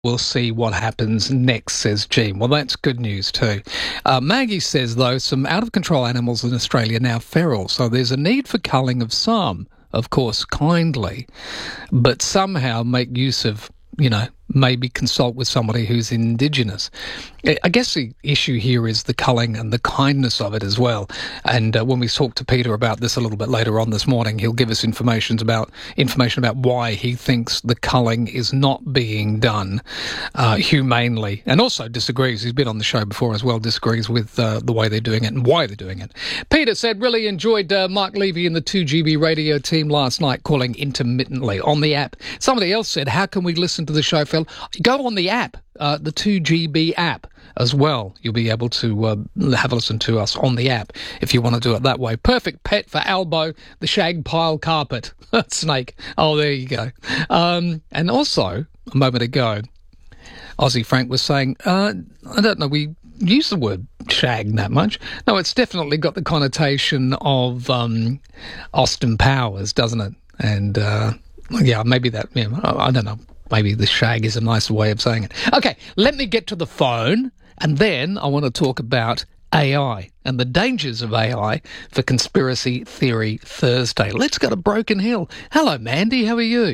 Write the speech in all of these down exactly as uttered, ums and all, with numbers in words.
We'll see what happens next, says Jean. Well, that's good news too. Uh, Maggie says, though, some out-of-control animals in Australia are now feral, so there's a need for culling of some, of course, kindly, but somehow make use of, you know, maybe consult with somebody who's Indigenous. I guess the issue here is the culling and the kindness of it as well. And uh, when we talk to Peter about this a little bit later on this morning, he'll give us information about information about why he thinks the culling is not being done uh, humanely, and also disagrees. He's been on the show before as well, disagrees with uh, the way they're doing it and why they're doing it. Peter said, really enjoyed uh, Mark Levy and the two G B radio team last night calling intermittently on the app. Somebody else said, how can we listen to the show, Phil? Go on the app, uh, the two G B app as well. You'll be able to uh, have a listen to us on the app if you want to do it that way. Perfect pet for Albo, the shag pile carpet. Snake. Oh, there you go. Um, and also, a moment ago, Aussie Frank was saying, uh, I don't know, we use the word shag that much. No, it's definitely got the connotation of um, Austin Powers, doesn't it? And, uh, yeah, maybe that, yeah, I, I don't know. Maybe the shag is a nicer way of saying it. Okay, let me get to the phone, and then I want to talk about A I and the dangers of A I for Conspiracy Theory Thursday. Let's go to Broken Hill. Hello, Mandy. How are you?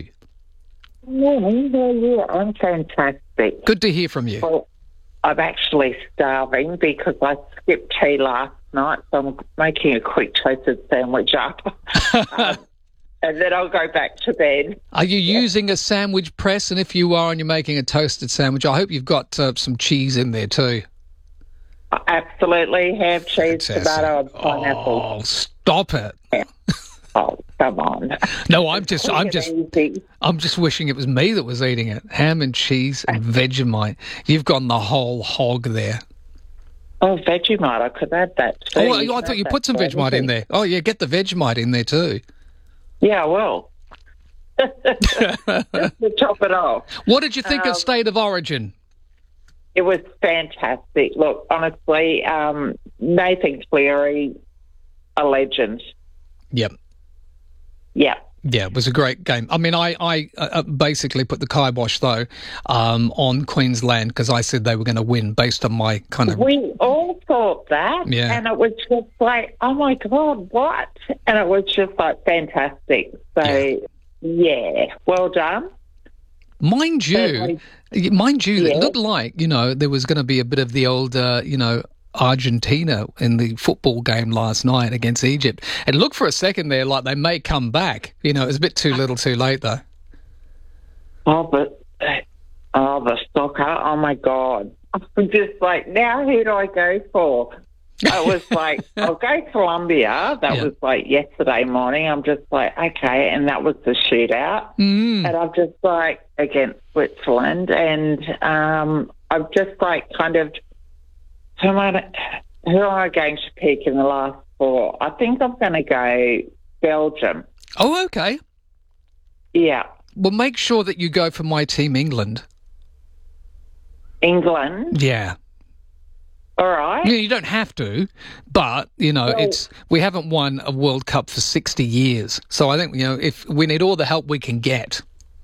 Morning. How are you? I'm fantastic. Good to hear from you. Well, I'm actually starving because I skipped tea last night, so I'm making a quick toasted sandwich up. um, And then I'll go back to bed. Are you yeah. using a sandwich press? And if you are and you're making a toasted sandwich, I hope you've got uh, some cheese in there too. I absolutely have cheese, Fantastic. Tomato, and pineapple. Oh, stop it! Yeah. Oh, come on. No, I'm just, I'm Take just, it easy. I'm just wishing it was me that was eating it. Ham and cheese and Vegemite. You've gone the whole hog there. Oh, Vegemite. I could add that too. Oh, I, I thought you put some Vegemite in there. Oh, yeah, get the Vegemite in there too. Yeah, well. To top it off. What did you think um, of State of Origin? It was fantastic. Look, honestly, um, Nathan Cleary, a legend. Yep. Yeah. Yeah, it was a great game. I mean, I, I uh, basically put the kibosh, though, um, on Queensland because I said they were going to win based on my kind of... We all thought that, Yeah. and it was just like, oh, my God, what? And it was just, like, fantastic. So, yeah, yeah. Well done. Mind you, Certainly. mind you, Yeah. it looked like, you know, there was going to be a bit of the old, uh, you know, Argentina in the football game last night against Egypt. It looked for a second there like they may come back. You know, it was a bit too little too late, though. Oh, but, oh, the soccer, oh, my God. I'm just like, now who do I go for? I was like, I'll go Colombia. That Yeah. was like yesterday morning. I'm just like, okay, and that was the shootout. Mm. And I'm just like, against Switzerland. And um, I'm just like, kind of, who am, I, who am I going to pick in the last four? I think I'm going to go Belgium. Oh, okay. Yeah. Well, make sure that you go for my team, England. England. Yeah. All right. You, you don't have to, but, you know, Well, it's we haven't won a World Cup for sixty years. So I think, you know, if we need all the help we can get.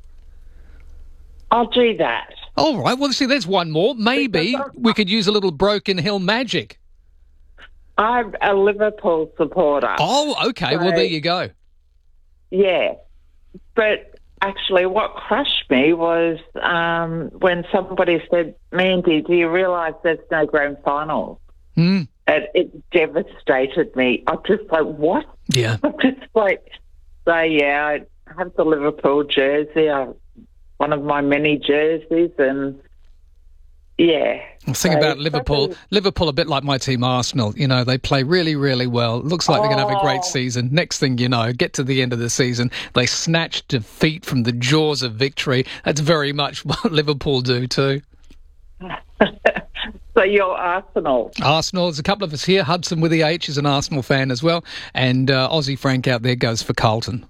I'll do that. All right. Well, see, there's one more. Maybe we could use a little Broken Hill magic. I'm a Liverpool supporter. Oh, okay. Well, So- there you go. Yeah. But actually what crushed me was um, when somebody said, Mandy, do you realise there's no grand finals? Mm. And it devastated me. I'm just like, what? Yeah. I'm just like, so yeah, I have the Liverpool jersey, I, one of my many jerseys, and yeah. The thing So about Liverpool, something- Liverpool a bit like my team Arsenal. You know, they play really, really well. It looks like they're going to have a great Oh. season. Next thing you know, get to the end of the season, they snatch defeat from the jaws of victory. That's very much what Liverpool do too. So you're Arsenal. Arsenal, there's a couple of us here. Hudson with the H is an Arsenal fan as well. And uh, Aussie Frank out there goes for Carlton.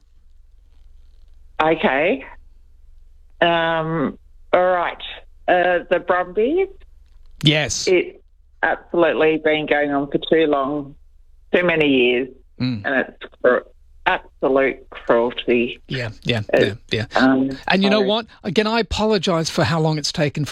Okay. Um, all right. Uh, the Brumbies, Yes. it's absolutely been going on for too long, too many years, Mm. and it's cr- absolute cruelty. Yeah, yeah, yeah, yeah. Um, and you know so- what? Again, I apologise for how long it's taken